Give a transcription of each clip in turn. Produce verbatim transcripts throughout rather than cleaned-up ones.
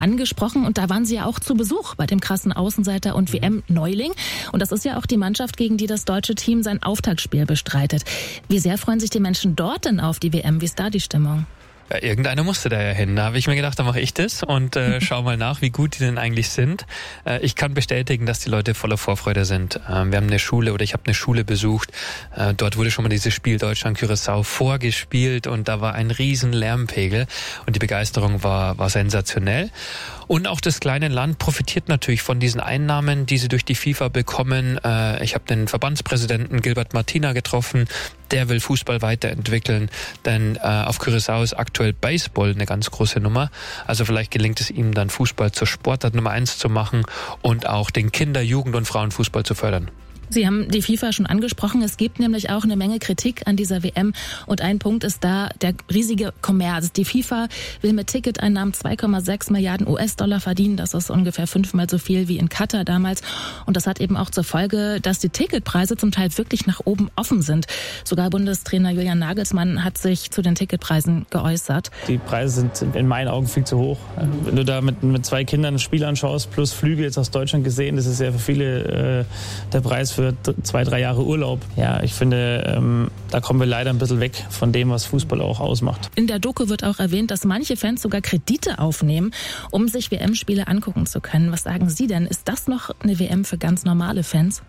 angesprochen und da waren Sie ja auch zu Besuch bei dem krassen Außenseiter und W M-Neuling. Und das ist ja auch die Mannschaft, gegen die das deutsche Team sein Auftaktspiel bestreitet. Wie sehr freuen sich die Menschen dort denn auf die W M? Wie ist da die Stimmung? Ja, irgendeiner musste da ja hin. Da habe ich mir gedacht, da mache ich das und äh, schau mal nach, wie gut die denn eigentlich sind. Äh, ich kann bestätigen, dass die Leute voller Vorfreude sind. Äh, wir haben eine Schule oder ich habe eine Schule besucht. Äh, dort wurde schon mal dieses Spiel Deutschland-Curaçao vorgespielt und da war ein riesen Lärmpegel und die Begeisterung war, war sensationell. Und auch das kleine Land profitiert natürlich von diesen Einnahmen, die sie durch die FIFA bekommen. Äh, ich habe den Verbandspräsidenten Gilbert Martina getroffen. Der will Fußball weiterentwickeln, denn äh, auf Curaçao ist aktuell Baseball eine ganz große Nummer. Also vielleicht gelingt es ihm dann, Fußball zur Sportart Nummer eins zu machen und auch den Kinder-, Jugend- und Frauenfußball zu fördern. Sie haben die FIFA schon angesprochen. Es gibt nämlich auch eine Menge Kritik an dieser W M. Und ein Punkt ist da der riesige Kommerz. Die FIFA will mit Ticketeinnahmen zwei Komma sechs Milliarden U S-Dollar verdienen. Das ist ungefähr fünfmal so viel wie in Katar damals. Und das hat eben auch zur Folge, dass die Ticketpreise zum Teil wirklich nach oben offen sind. Sogar Bundestrainer Julian Nagelsmann hat sich zu den Ticketpreisen geäußert. Die Preise sind in meinen Augen viel zu hoch. Wenn du da mit, mit zwei Kindern ein Spiel anschaust, plus Flüge jetzt aus Deutschland gesehen, das ist ja für viele äh, der Preis für für zwei, drei Jahre Urlaub. Ja, ich finde, ähm, da kommen wir leider ein bisschen weg von dem, was Fußball auch ausmacht. In der Doku wird auch erwähnt, dass manche Fans sogar Kredite aufnehmen, um sich W M-Spiele angucken zu können. Was sagen Sie denn? Ist das noch eine W M für ganz normale Fans?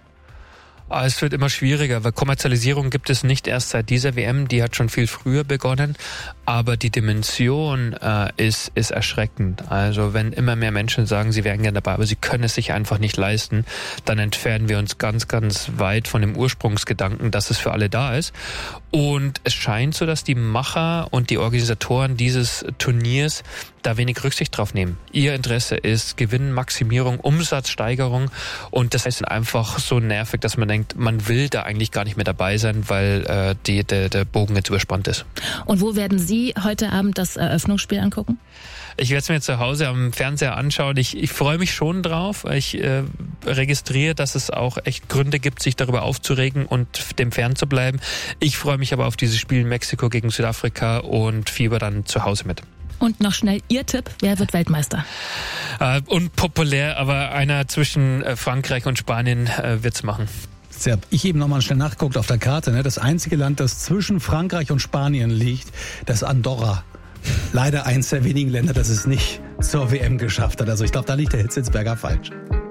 Es wird immer schwieriger, weil Kommerzialisierung gibt es nicht erst seit dieser W M, die hat schon viel früher begonnen, aber die Dimension äh, ist, ist erschreckend. Also wenn immer mehr Menschen sagen, sie wären gerne dabei, aber sie können es sich einfach nicht leisten, dann entfernen wir uns ganz, ganz weit von dem Ursprungsgedanken, dass es für alle da ist. Und es scheint so, dass die Macher und die Organisatoren dieses Turniers da wenig Rücksicht drauf nehmen. Ihr Interesse ist Gewinnmaximierung, Umsatzsteigerung und das ist einfach so nervig, dass man denkt, man will da eigentlich gar nicht mehr dabei sein, weil äh, die, der, der Bogen jetzt überspannt ist. Und wo werden Sie heute Abend das Eröffnungsspiel angucken? Ich werde es mir zu Hause am Fernseher anschauen. Ich, ich freue mich schon drauf. Ich äh, registriere, dass es auch echt Gründe gibt, sich darüber aufzuregen und dem fern zu bleiben. Ich freue mich aber auf dieses Spiel Mexiko gegen Südafrika und fieber dann zu Hause mit. Und noch schnell Ihr Tipp, wer wird Weltmeister? Äh, unpopulär, aber einer zwischen äh, Frankreich und Spanien äh, wird's machen. Ich eben nochmal schnell nachgeguckt auf der Karte. Ne? Das einzige Land, das zwischen Frankreich und Spanien liegt, das ist Andorra. Leider eins der wenigen Länder, das es nicht zur W M geschafft hat. Also ich glaube, da liegt der Hitzelsberger falsch.